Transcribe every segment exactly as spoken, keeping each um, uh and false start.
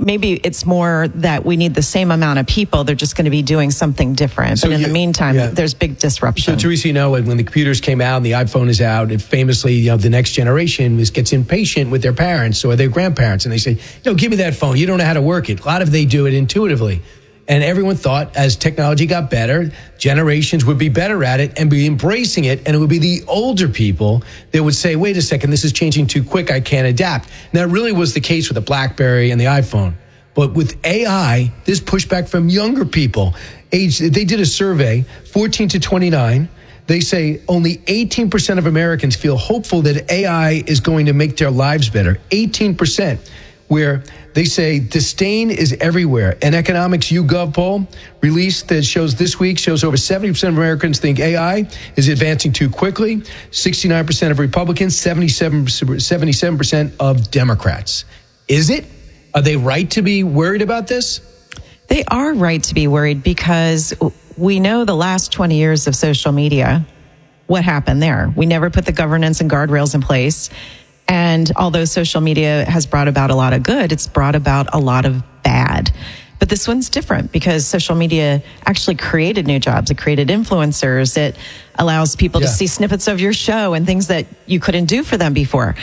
maybe it's more that we need the same amount of people. They're just going to be doing something different. So but in you, the meantime, yeah. there's big disruption. So, Teresa, you know, when the computers came out and the iPhone is out, and famously, you know, the next generation is, gets impatient with their parents or their grandparents, and they say, no, give me that phone. You don't know how to work it. A lot of they do it intuitively. And everyone thought as technology got better, generations would be better at it and be embracing it. And it would be the older people that would say, wait a second, this is changing too quick. I can't adapt. And that really was the case with the BlackBerry and the iPhone. But with A I, there's pushback from younger people. Age, they did a survey, fourteen to twenty-nine. They say only eighteen percent of Americans feel hopeful that A I is going to make their lives better. eighteen percent. Where they say disdain is everywhere. An Economics YouGov poll released that shows this week shows over seventy percent of Americans think A I is advancing too quickly. sixty-nine percent of Republicans, seventy-seven percent of Democrats. Is it? Are they right to be worried about this? They are right to be worried because we know the last twenty years of social media, what happened there. We never put the governance and guardrails in place. And although social media has brought about a lot of good, it's brought about a lot of bad. But this one's different because social media actually created new jobs. It created influencers. It allows people yeah. to see snippets of your show and things that you couldn't do for them before.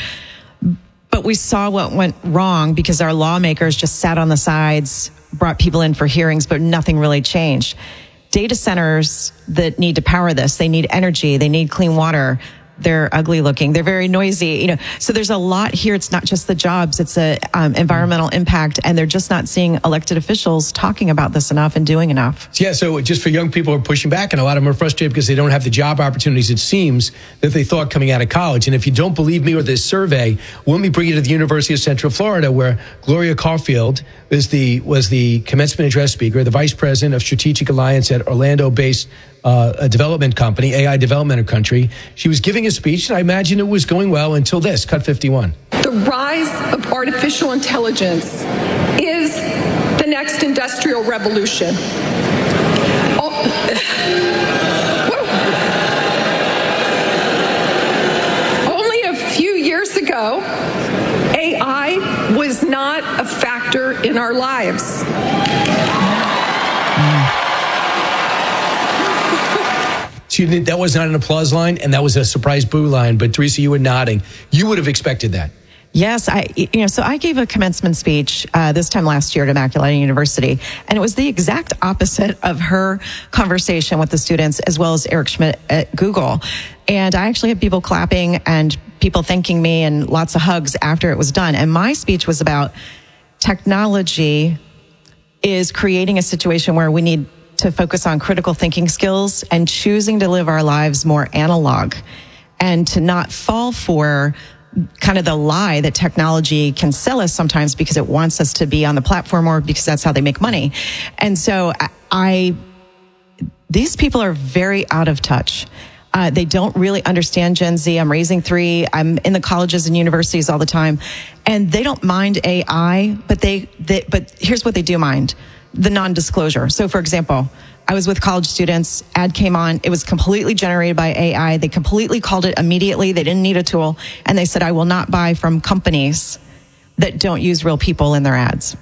But we saw what went wrong because our lawmakers just sat on the sides, brought people in for hearings, but nothing really changed. Data centers that need to power this, they need energy, they need clean water. They're ugly looking. They're very noisy. You know, so there's a lot here. It's not just the jobs. It's a um, environmental impact, and they're just not seeing elected officials talking about this enough and doing enough. Yeah. So just for young people who are pushing back, and a lot of them are frustrated because they don't have the job opportunities, it seems, that they thought coming out of college. And if you don't believe me or this survey, let me bring you to the University of Central Florida, where Gloria Caulfield is the was the commencement address speaker, the vice president of strategic alliance at Orlando-based Uh, a development company, A I development country. She was giving a speech, and I imagine it was going well until this, cut fifty-one. The rise of artificial intelligence is the next industrial revolution. Oh, only a few years ago, A I was not a factor in our lives. That was not an applause line, and that was a surprise boo line. But Teresa, you were nodding. You would have expected that. Yes, I. You know, so I gave a commencement speech uh, this time last year at Immaculata University, and it was the exact opposite of her conversation with the students, as well as Eric Schmidt at Google. And I actually had people clapping and people thanking me, and lots of hugs after it was done. And my speech was about technology is creating a situation where we need to focus on critical thinking skills and choosing to live our lives more analog, and to not fall for kind of the lie that technology can sell us sometimes because it wants us to be on the platform or because that's how they make money. And so I, these people are very out of touch. Uh, they don't really understand Gen Z. I'm raising three. I'm in the colleges and universities all the time, and they don't mind A I, but they, they but here's what they do mind. The non-disclosure. So, for example, I was with college students, ad came on, it was completely generated by A I. They completely called it immediately. They didn't need a tool. And they said, I will not buy from companies that don't use real people in their ads.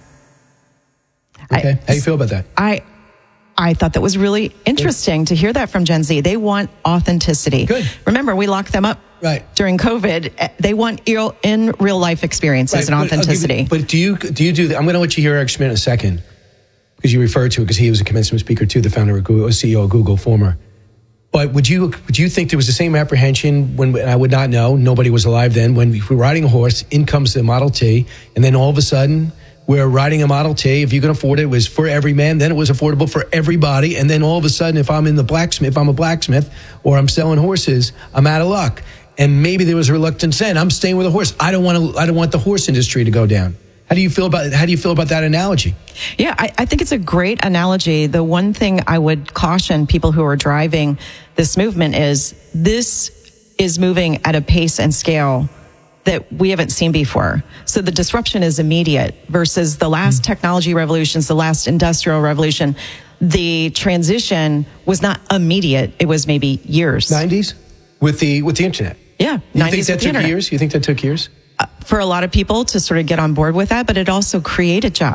Okay. I, How do you feel about that? I I thought that was really interesting Good. to hear that from Gen Z. They want authenticity. Good. Remember, we locked them up right. during COVID. They want in real life experiences right. and authenticity. But, but do you do you do that? I'm going to let you hear Eric Schmidt in a second, because you referred to it, because he was a commencement speaker too, the founder of Google, C E O of Google, former. But would you would you think there was the same apprehension when, and I would not know, nobody was alive then, when we were riding a horse, in comes the Model T, and then all of a sudden we're riding a Model T, if you can afford it, it was for every man, then it was affordable for everybody, and then all of a sudden if I'm in the blacksmith, if I'm a blacksmith, or I'm selling horses, I'm out of luck. And maybe there was a reluctance then, I'm staying with a horse. I don't want to, I don't want the horse industry to go down. How do you feel about how do you feel about that analogy? Yeah, I, I think it's a great analogy. The one thing I would caution people who are driving this movement is this is moving at a pace and scale that we haven't seen before. So the disruption is immediate versus the last mm-hmm. technology revolutions, the last industrial revolution. The transition was not immediate. It was maybe years. nineties with the with the internet. Yeah, you think that took years? You think that took years? Uh, for a lot of people to sort of get on board with that, but it also created jobs.